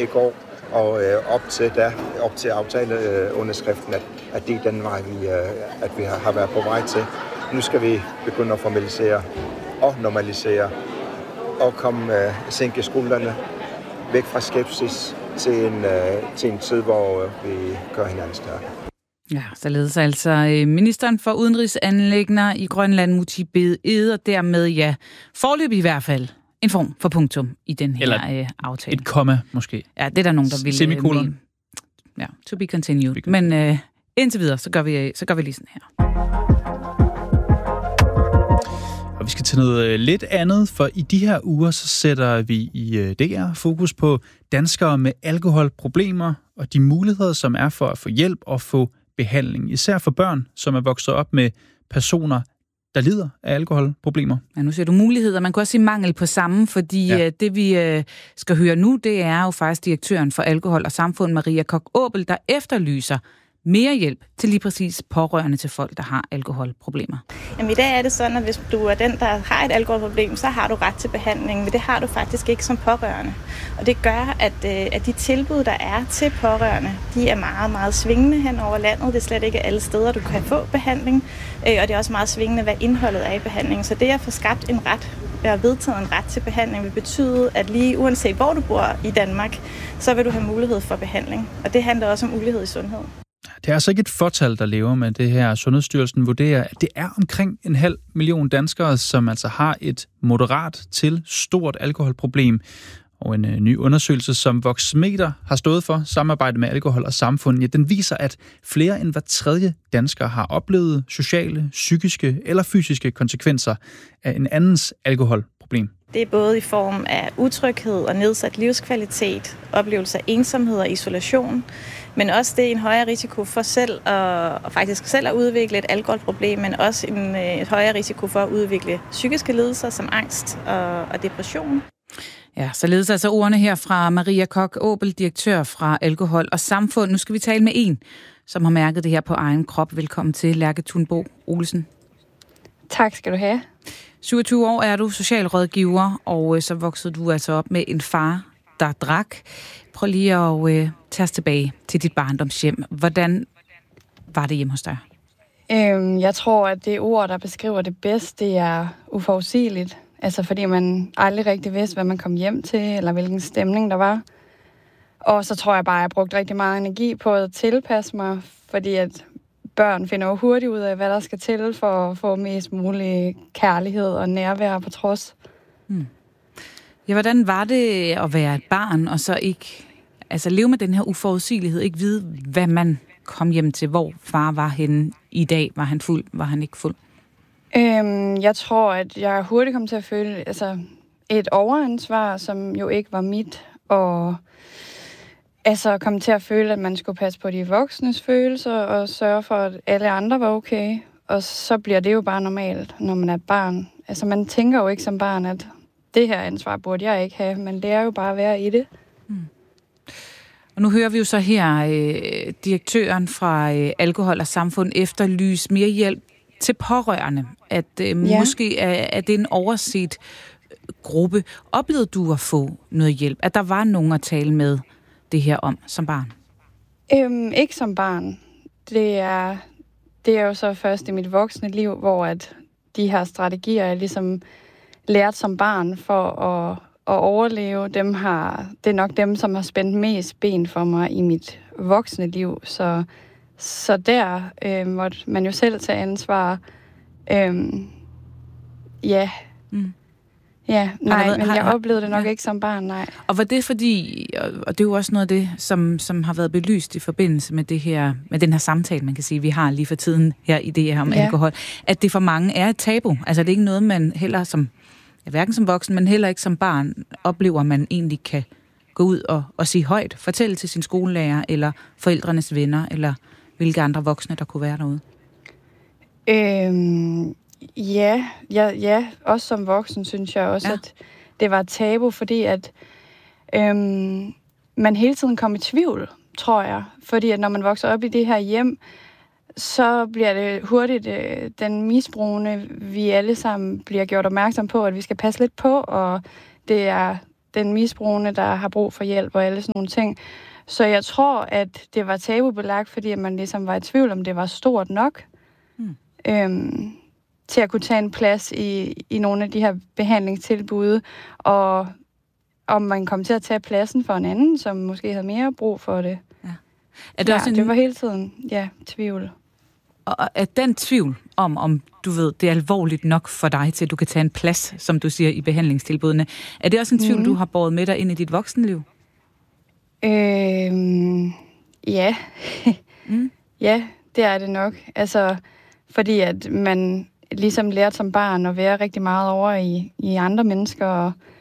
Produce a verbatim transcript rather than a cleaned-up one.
i går, og øh, op til der, op til aftaleunderskriften, at, at det er den vej, vi, øh, at vi har, har været på vej til. Nu skal vi begynde at formalisere og normalisere og komme, øh, sænke skuldrene væk fra skepsis til en, øh, til en tid, hvor øh, vi gør hinanden stærke. Ja, således altså ministeren for udenrigsanliggender i Grønland, Múte B. Egede, og dermed, ja, foreløbig i hvert fald en form for punktum i den her Eller øh, aftale. Et komma, måske. Ja, det er der nogen, der vil... Semikolon. Øh, ja, to be continued. Be Men øh, indtil videre, så gør, vi, så gør vi lige sådan her. Og vi skal til noget lidt andet, for i de her uger, så sætter vi i D R fokus på danskere med alkoholproblemer og de muligheder, som er for at få hjælp og få behandling. Især for børn, som er vokset op med personer, der lider af alkoholproblemer. Ja, nu ser du muligheder. Man kan også sige mangel på samme, fordi ja. det vi øh, skal høre nu, det er jo faktisk direktøren for Alkohol og Samfund, Maria Koch-Åbel, der efterlyser mere hjælp til lige præcis pårørende til folk, der har alkoholproblemer. Jamen, i dag er det sådan, at hvis du er den, der har et alkoholproblem, så har du ret til behandling, men det har du faktisk ikke som pårørende. Og det gør, at, at de tilbud, der er til pårørende, de er meget, meget svingende hen over landet. Det er slet ikke alle steder, du kan få behandling, og det er også meget svingende, hvad indholdet er i behandlingen. Så det at få skabt en ret, og vedtaget en ret til behandling, vil betyde, at lige uanset hvor du bor i Danmark, så vil du have mulighed for behandling. Og det handler også om ulighed i sundhed. Det er altså ikke et fortal, der lever med det her. Sundhedsstyrelsen vurderer, at det er omkring en halv million danskere, som altså har et moderat til stort alkoholproblem. Og en ny undersøgelse, som Voxmeter har stået for, samarbejde med Alkohol og Samfund, ja, den viser, at flere end hver tredje dansker har oplevet sociale, psykiske eller fysiske konsekvenser af en andens alkoholproblem. Det er både i form af utryghed og nedsat livskvalitet, oplevelse af ensomhed og isolation, men også det er en højere risiko for selv at, og faktisk selv at udvikle et alkoholproblem, men også en et højere risiko for at udvikle psykiske lidelser som angst og, og depression. Ja, således altså ordene her fra Maria Koch-Åbel, direktør fra Alkohol og Samfund. Nu skal vi tale med en, som har mærket det her på egen krop. Velkommen til, Lærke Thunbo Olsen. Tak skal du have. syvogtyve år er du socialrådgiver, og så voksede du altså op med en far, der drak. Prøv lige at uh, tage os tilbage til dit barndomshjem. Hvordan var det hjemme hos dig? Øhm, jeg tror, at det ord, der beskriver det bedst, det er uforudsigeligt. Altså fordi man aldrig rigtig vidste, hvad man kom hjem til, eller hvilken stemning der var. Og så tror jeg bare, at jeg brugte rigtig meget energi på at tilpasse mig, fordi at børn finder jo hurtigt ud af, hvad der skal til for at få mest mulig kærlighed og nærvær på trods. Hmm. Ja, hvordan var det at være et barn, og så ikke altså leve med den her uforudsigelighed, ikke vide, hvad man kom hjem til, hvor far var henne i dag? Var han fuld? Var han ikke fuld? Øhm, jeg tror, at jeg hurtigt kom til at føle altså, et overansvar, som jo ikke var mit, og altså kom til at føle, at man skulle passe på de voksnes følelser, og sørge for, at alle andre var okay. Og så bliver det jo bare normalt, når man er et barn. Altså man tænker jo ikke som barn, at det her ansvar burde jeg ikke have, men det er jo bare at være i det. Mm. Og nu hører vi jo så her øh, direktøren fra øh, Alkohol og Samfund efterlyse mere hjælp til pårørende. At øh, ja. måske er, er det en overset gruppe. Oplevede du at få noget hjælp? At der var nogen at tale med det her om som barn? Øhm, ikke som barn. Det er, det er jo så først i mit voksne liv, hvor at de her strategier, jeg ligesom lært som barn for at, at overleve, dem har, det er nok dem, som har spændt mest ben for mig i mit voksne liv. Så, så der øh, måtte man jo selv tage ansvar. Øhm, ja, mm. Ja, nej, været, men jeg har, oplevede det nok ja. ikke som barn, nej. Og var det fordi, og det er jo også noget af det, som, som har været belyst i forbindelse med det her, med den her samtale, man kan sige, vi har lige for tiden her i det her om ja. alkohol, at det for mange er et tabu. Altså det er ikke noget, man heller som, ja, hverken som voksen, men heller ikke som barn, oplever, man egentlig kan gå ud og, og sige højt, fortælle til sin skolelærer, eller forældrenes venner, eller hvilke andre voksne, der kunne være derude. Øhm... Ja, ja, ja, også som voksen synes jeg også, ja. at det var et tabu, fordi at øhm, man hele tiden kom i tvivl, tror jeg. Fordi at når man vokser op i det her hjem, så bliver det hurtigt øh, den misbrugende, vi alle sammen bliver gjort opmærksom på, at vi skal passe lidt på, og det er den misbrugende, der har brug for hjælp og alle sådan nogle ting. Så jeg tror, at det var tabubelagt, fordi man ligesom var i tvivl, om det var stort nok mm. øhm, til at kunne tage en plads i, i nogle af de her behandlingstilbud, og om man kom til at tage pladsen for en anden, som måske havde mere brug for det. Ja. Er det, ja, også en... det var hele tiden, ja, tvivl. Og er den tvivl om, om du ved, det er alvorligt nok for dig, til at du kan tage en plads, som du siger, i behandlingstilbudene, er det også en tvivl, mm. du har båret med dig ind i dit voksenliv? Øhm, ja. mm. Ja, det er det nok. Altså, fordi at man ligesom lærte som barn at være rigtig meget over i, i andre mennesker, og